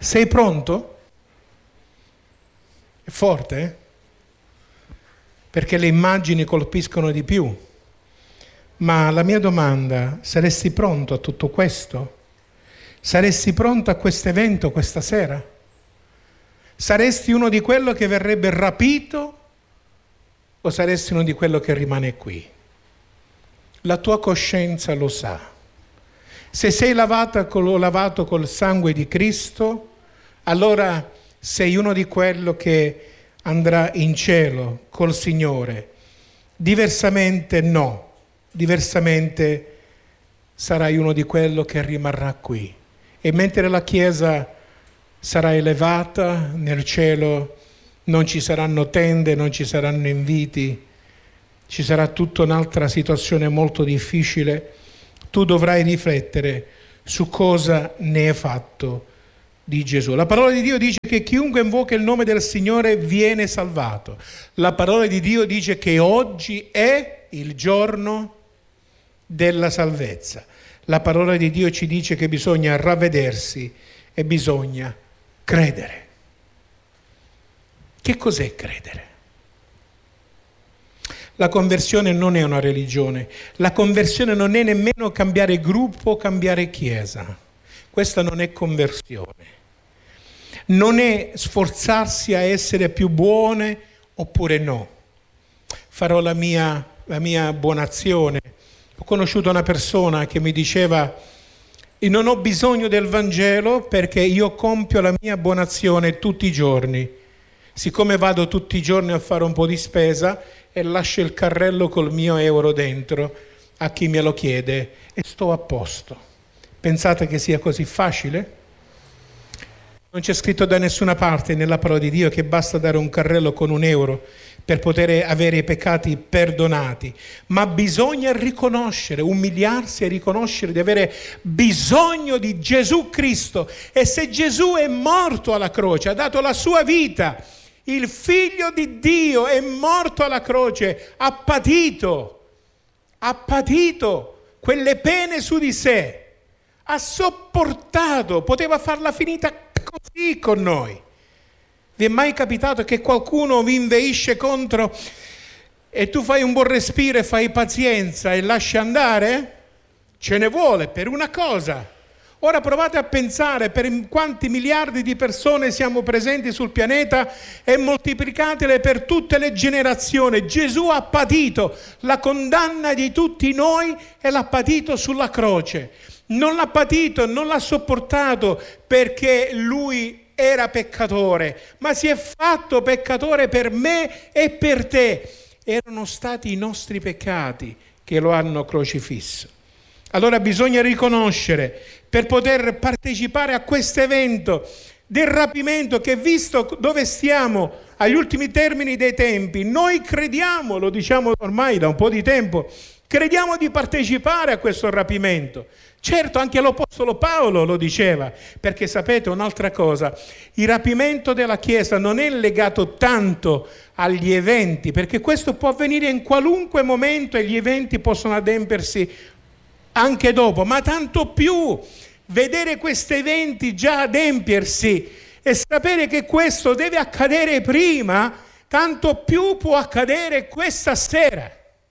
Sei pronto? È forte, eh? Perché le immagini colpiscono di più. Ma la mia domanda, saresti pronto a tutto questo? Saresti pronto a questo evento questa sera? Saresti uno di quello che verrebbe rapito o saresti uno di quello che rimane qui? La tua coscienza lo sa. Se sei lavato col sangue di Cristo, allora sei uno di quello che andrà in cielo col Signore. Diversamente no. Diversamente sarai uno di quello che rimarrà qui. E mentre la Chiesa sarà elevata nel cielo, non ci saranno tende, non ci saranno inviti, ci sarà tutta un'altra situazione molto difficile. Tu dovrai riflettere su cosa ne è fatto di Gesù. La parola di Dio dice che chiunque invoca il nome del Signore viene salvato. La parola di Dio dice che oggi è il giorno della salvezza. La parola di Dio ci dice che bisogna ravvedersi e bisogna credere. Che cos'è credere? La conversione non è una religione, la conversione non è nemmeno cambiare gruppo, cambiare chiesa. Questa non è conversione. Non è sforzarsi a essere più buone oppure no. Farò la mia buona azione. Ho conosciuto una persona che mi diceva: non ho bisogno del Vangelo perché io compio la mia buona azione tutti i giorni. Siccome vado tutti i giorni a fare un po' di spesa e lascio il carrello col mio euro dentro a chi me lo chiede e sto a posto. Pensate che sia così facile? Non c'è scritto da nessuna parte nella parola di Dio che basta dare un carrello con €1 per poter avere i peccati perdonati, ma bisogna riconoscere, umiliarsi e riconoscere di avere bisogno di Gesù Cristo. E se Gesù è morto alla croce, ha dato la sua vita, il Figlio di Dio è morto alla croce, ha patito quelle pene su di sé, ha sopportato, poteva farla finita così con noi. Vi è mai capitato che qualcuno vi inveisce contro e tu fai un buon respiro e fai pazienza e lasci andare? Ce ne vuole per una cosa. Ora provate a pensare per quanti miliardi di persone siamo presenti sul pianeta e moltiplicatele per tutte le generazioni. Gesù ha patito la condanna di tutti noi e l'ha patito sulla croce. Non l'ha patito, non l'ha sopportato perché lui era peccatore, ma si è fatto peccatore per me e per te. Erano stati i nostri peccati che lo hanno crocifisso. Allora bisogna riconoscere, per poter partecipare a questo evento del rapimento, che visto dove stiamo agli ultimi termini dei tempi, noi crediamo, lo diciamo ormai da un po' di tempo, crediamo di partecipare a questo rapimento. Certo, anche l'Apostolo Paolo lo diceva, perché sapete un'altra cosa, il rapimento della Chiesa non è legato tanto agli eventi, perché questo può avvenire in qualunque momento e gli eventi possono adempersi anche dopo, ma tanto più vedere questi eventi già adempiersi e sapere che questo deve accadere prima, tanto più può accadere questa sera.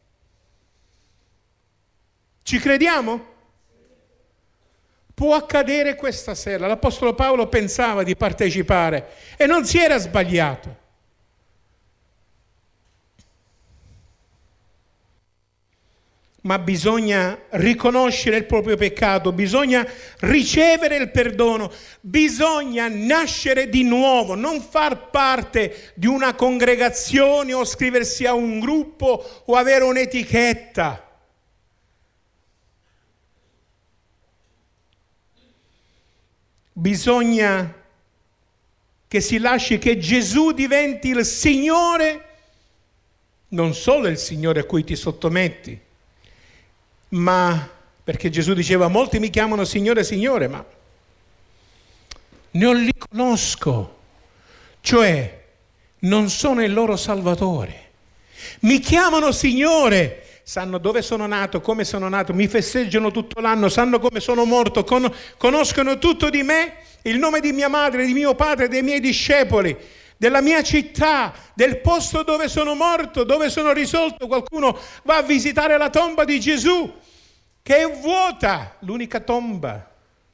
Ci crediamo? Può accadere questa sera. L'Apostolo Paolo pensava di partecipare e non si era sbagliato. Ma bisogna riconoscere il proprio peccato, bisogna ricevere il perdono, bisogna nascere di nuovo, non far parte di una congregazione o iscriversi a un gruppo o avere un'etichetta. Bisogna che si lasci che Gesù diventi il Signore, non solo il Signore a cui ti sottometti, ma perché Gesù diceva: molti mi chiamano Signore, Signore, ma non li conosco, cioè non sono il loro Salvatore. Mi chiamano Signore, sanno dove sono nato, come sono nato, mi festeggiano tutto l'anno, sanno come sono morto, conoscono tutto di me, il nome di mia madre, di mio padre, dei miei discepoli, della mia città, del posto dove sono morto, dove sono risorto. Qualcuno va a visitare la tomba di Gesù, che è vuota, l'unica tomba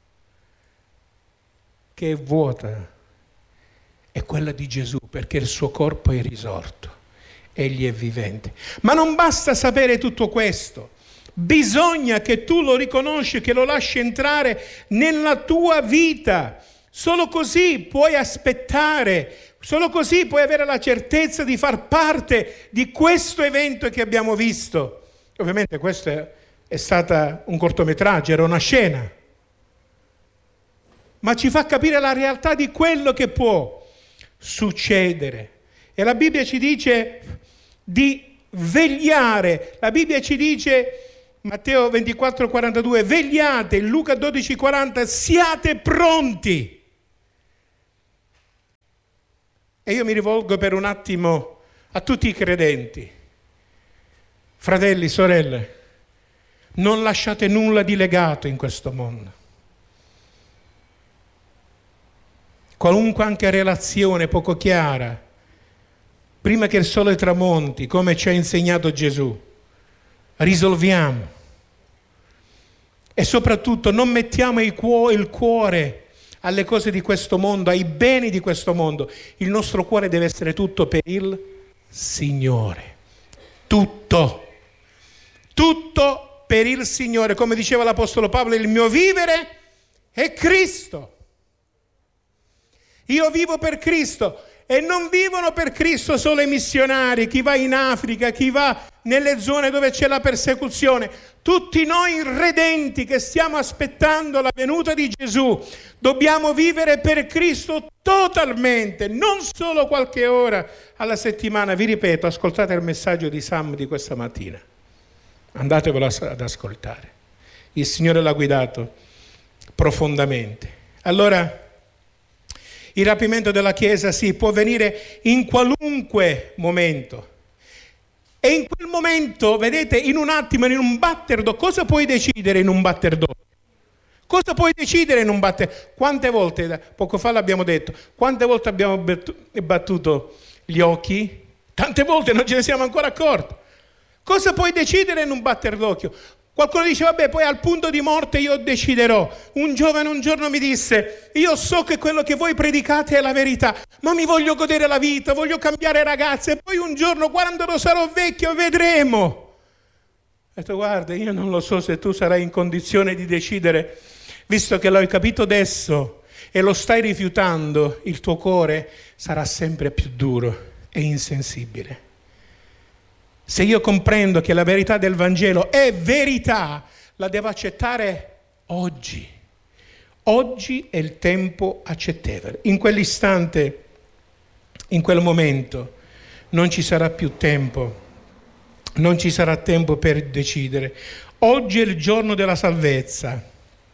che è vuota è quella di Gesù, perché il suo corpo è risorto, egli è vivente. Ma non basta sapere tutto questo, bisogna che tu lo riconosci, che lo lasci entrare nella tua vita. Solo così puoi aspettare, solo così puoi avere la certezza di far parte di questo evento che abbiamo visto. Ovviamente questo è stato un cortometraggio, era una scena, ma ci fa capire la realtà di quello che può succedere. E la Bibbia ci dice di vegliare, la Bibbia ci dice, Matteo 24,42, vegliate, Luca 12,40, siate pronti. E io mi rivolgo per un attimo a tutti i credenti. Fratelli, sorelle, non lasciate nulla di legato in questo mondo. Qualunque anche relazione poco chiara, prima che il sole tramonti, come ci ha insegnato Gesù, risolviamo. E soprattutto non mettiamo il cuore alle cose di questo mondo, ai beni di questo mondo. Il nostro cuore deve essere tutto per il Signore. Tutto per il Signore. Come diceva l'Apostolo Paolo, il mio vivere è Cristo. Io vivo per Cristo. E non vivono per Cristo solo i missionari, chi va in Africa, chi va nelle zone dove c'è la persecuzione. Tutti noi redenti che stiamo aspettando la venuta di Gesù, dobbiamo vivere per Cristo totalmente, non solo qualche ora alla settimana. Vi ripeto, ascoltate il messaggio di Sam di questa mattina. Andatevelo ad ascoltare. Il Signore l'ha guidato profondamente. Allora, il rapimento della Chiesa può venire in qualunque momento. E in quel momento, vedete, in un attimo, in un batter d'occhio, cosa puoi decidere in un batter d'occhio? Cosa puoi decidere in un batter? Quante volte, poco fa l'abbiamo detto, quante volte abbiamo battuto gli occhi? Tante volte non ce ne siamo ancora accorti. Cosa puoi decidere in un batter d'occhio? Qualcuno dice, vabbè, poi al punto di morte io deciderò. Un giovane un giorno mi disse, io so che quello che voi predicate è la verità, ma mi voglio godere la vita, voglio cambiare ragazze, e poi un giorno, quando sarò vecchio, vedremo. Ho detto, guarda, io non lo so se tu sarai in condizione di decidere, visto che l'hai capito adesso e lo stai rifiutando, il tuo cuore sarà sempre più duro e insensibile. Se io comprendo che la verità del Vangelo è verità, la devo accettare oggi. Oggi è il tempo accettevole. In quell'istante, in quel momento, non ci sarà più tempo. Non ci sarà tempo per decidere. Oggi è il giorno della salvezza.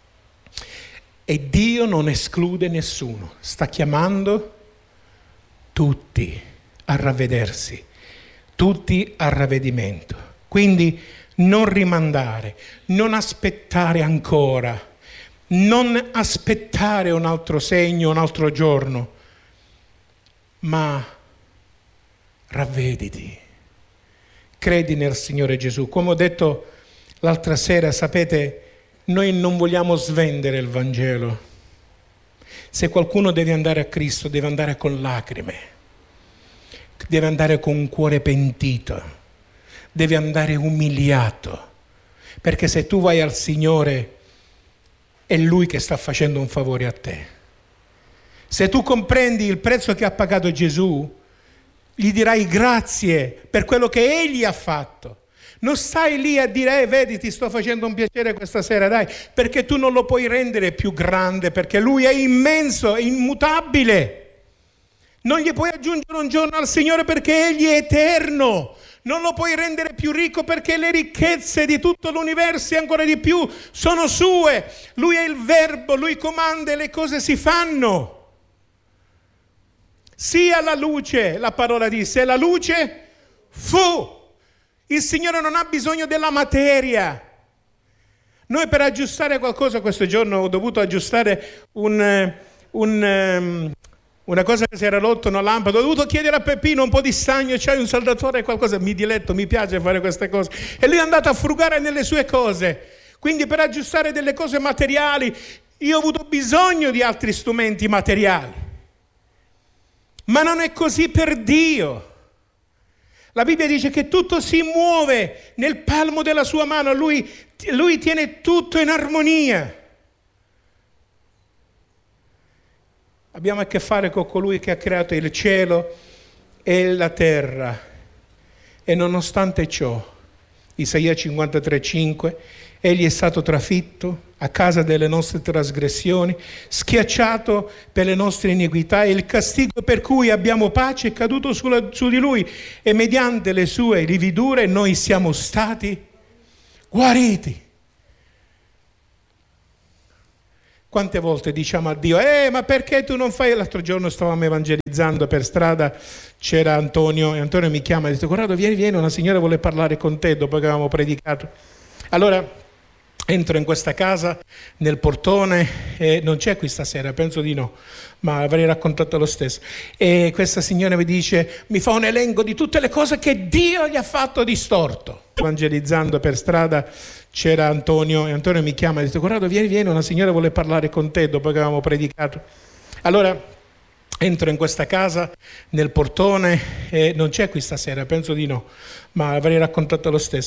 E Dio non esclude nessuno. Sta chiamando tutti a ravvedersi. Tutti al ravvedimento. Quindi non rimandare, non aspettare ancora, non aspettare un altro segno, un altro giorno, ma ravvediti, credi nel Signore Gesù. Come ho detto l'altra sera, sapete, noi non vogliamo svendere il Vangelo. Se qualcuno deve andare a Cristo, deve andare con lacrime. Deve andare con un cuore pentito, deve andare umiliato, perché se tu vai al Signore è Lui che sta facendo un favore a te. Se tu comprendi il prezzo che ha pagato Gesù, gli dirai grazie per quello che Egli ha fatto. Non stai lì a dire, vedi, ti sto facendo un piacere questa sera, dai, perché tu non lo puoi rendere più grande, perché Lui è immenso, è immutabile. Non gli puoi aggiungere un giorno al Signore perché Egli è eterno. Non lo puoi rendere più ricco perché le ricchezze di tutto l'universo e ancora di più sono sue. Lui è il Verbo, Lui comanda e le cose si fanno. Sia la luce, la parola disse, e la luce fu. Il Signore non ha bisogno della materia. Noi per aggiustare qualcosa questo giorno ho dovuto aggiustare un una cosa che si era rotta, una lampada, ho dovuto chiedere a Peppino un po' di stagno, c'hai un saldatore, qualcosa, mi diletto, mi piace fare queste cose. E lui è andato a frugare nelle sue cose. Quindi per aggiustare delle cose materiali, io ho avuto bisogno di altri strumenti materiali. Ma non è così per Dio. La Bibbia dice che tutto si muove nel palmo della sua mano, lui tiene tutto in armonia. Abbiamo a che fare con colui che ha creato il cielo e la terra. E nonostante ciò, Isaia 53,5, egli è stato trafitto a causa delle nostre trasgressioni, schiacciato per le nostre iniquità, e il castigo per cui abbiamo pace è caduto su di lui, e mediante le sue lividure noi siamo stati guariti. Quante volte diciamo a Dio, ma perché tu non fai? L'altro giorno stavamo evangelizzando per strada, c'era Antonio, e Antonio mi chiama e ha detto, Corrado, vieni, una signora vuole parlare con te dopo che avevamo predicato. Allora entro in questa casa, nel portone, e non c'è qui stasera, penso di no, ma avrei raccontato lo stesso. E questa signora mi dice, mi fa un elenco di tutte le cose che Dio gli ha fatto di storto. Evangelizzando per strada c'era Antonio, e Antonio mi chiama e ha detto, Corrado, vieni, una signora vuole parlare con te dopo che avevamo predicato. Allora entro in questa casa, nel portone, e non c'è qui stasera, penso di no, ma avrei raccontato lo stesso.